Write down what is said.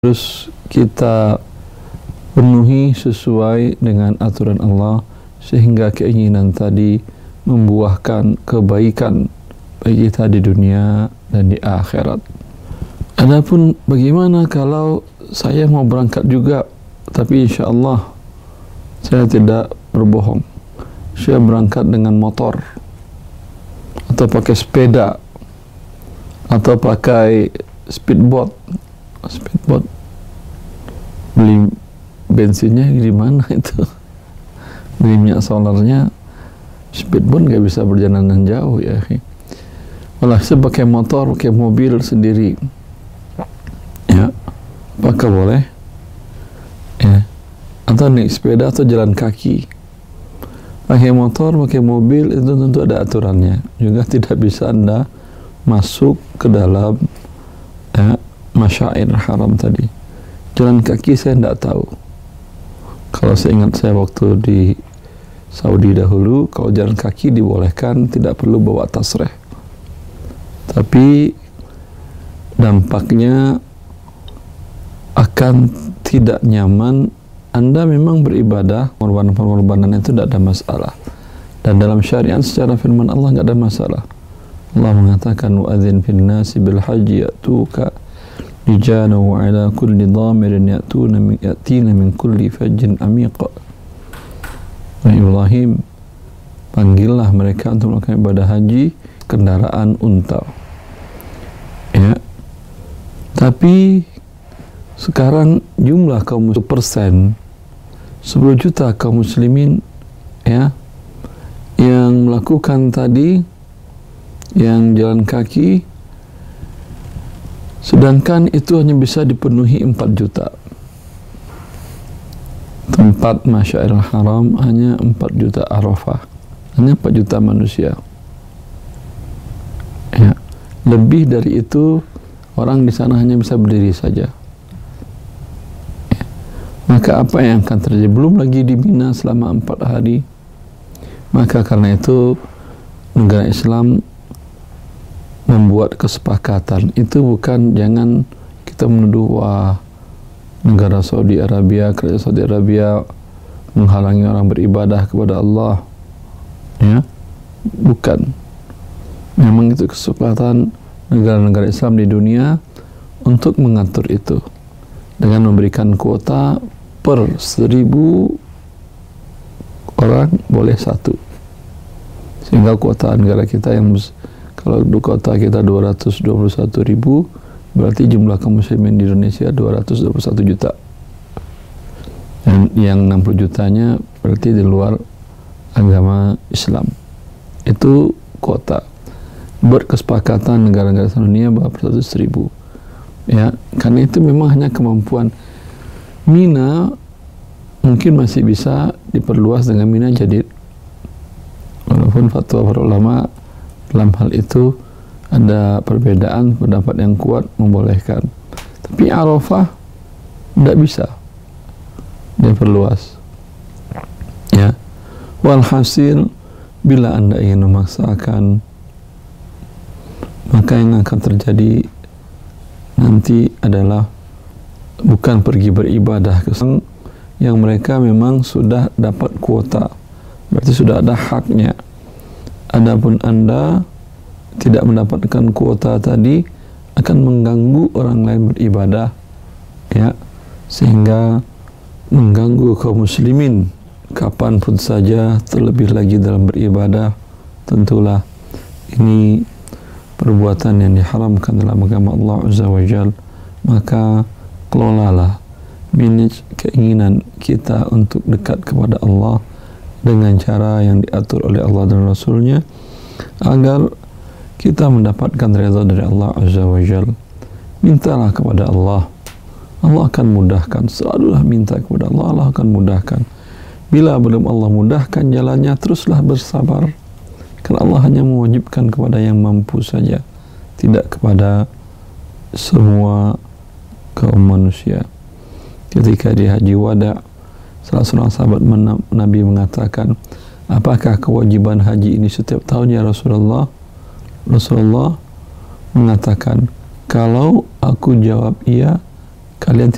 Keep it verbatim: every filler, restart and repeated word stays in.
Terus kita penuhi sesuai dengan aturan Allah sehingga keinginan tadi membuahkan kebaikan bagi kita di dunia dan di akhirat. Adapun bagaimana kalau saya mau berangkat juga, tapi insya Allah saya tidak berbohong, saya berangkat dengan motor atau pakai sepeda atau pakai speedboat. Speedboat beli bensinnya di mana itu? Beli minyak solarnya. Speedboat nggak bisa perjalanan jauh ya. Malah saya pakai motor, pakai mobil sendiri. Ya, apakah boleh? Ya, atau naik sepeda atau jalan kaki. Pakai motor, pakai mobil itu tentu ada aturannya. Juga tidak bisa Anda masuk ke dalam ya, masyair haram tadi. Jalan kaki saya tidak tahu. Kalau saya ingat saya waktu di Saudi dahulu, kalau jalan kaki dibolehkan, tidak perlu bawa tasreh. Tapi dampaknya akan tidak nyaman. Anda memang beribadah, pengorbanan-pengorbanan itu tidak ada masalah. Dan dalam syariat secara firman Allah tidak ada masalah. Allah mengatakan wa'adzin fin nasi bil haji ya'tuka rijalan wa ala kulli dhamirin ya'tuna min ya'tina min kulli fajjin amiq. Wahai Ibrahim, panggillah mereka untuk melakukan ibadah haji kendaraan unta. Ya. Tapi sekarang jumlah kaum persen sepuluh juta kaum muslimin ya yang melakukan tadi, yang jalan kaki, sedangkan itu hanya bisa dipenuhi empat juta. Tempat Masyairul Haram hanya empat juta Arafah, hanya empat juta manusia. Ya. Lebih dari itu orang di sana hanya bisa berdiri saja. Ya. Maka apa yang akan terjadi? Belum lagi di Mina selama empat hari. Maka karena itu negara Islam membuat kesepakatan. Itu bukan, jangan kita menuduh wah negara Saudi Arabia, kerajaan Saudi Arabia menghalangi orang beribadah kepada Allah. Ya, bukan. Memang itu kesepakatan negara-negara Islam di dunia untuk mengatur itu dengan memberikan kuota per seribu orang boleh satu, sehingga kuota negara kita yang kalau kuota kita dua ratus dua puluh satu ribu, berarti jumlah kaum muslimin di Indonesia dua ratus dua puluh satu juta. Dan yang enam puluh jutanya berarti di luar agama Islam. Itu kuota. Berkesepakatan negara-negara dunia bahwa per seratus ribu. Ya, karena itu memang hanya kemampuan. Mina mungkin masih bisa diperluas dengan Mina Jadid. Walaupun fatwa para ulama dalam hal itu ada perbedaan pendapat yang kuat membolehkan. Tapi Arafah tidak bisa diperluas. Ya. Walhasil bila Anda ingin memaksakan, maka yang akan terjadi nanti adalah bukan pergi beribadah ke sana yang mereka memang sudah dapat kuota. Berarti sudah ada haknya. Adapun Anda tidak mendapatkan kuota tadi akan mengganggu orang lain beribadah, ya, sehingga mengganggu kaum muslimin kapanpun saja, terlebih lagi dalam beribadah. Tentulah ini perbuatan yang diharamkan dalam agama Allah Azza wa Jal. Maka kelolalah, manage keinginan kita untuk dekat kepada Allah dengan cara yang diatur oleh Allah dan Rasulnya, agar kita mendapatkan redha dari Allah Azza wa Jal. Mintalah kepada Allah, Allah akan mudahkan. Selalulah minta kepada Allah, Allah akan mudahkan. Bila belum Allah mudahkan jalannya, teruslah bersabar, karena Allah hanya mewajibkan kepada yang mampu saja, tidak kepada semua kaum manusia. Ketika di Haji Wada, salah seorang sahabat Nabi mengatakan, apakah kewajiban haji ini setiap tahun ya Rasulullah? Rasulullah mengatakan, kalau aku jawab iya, kalian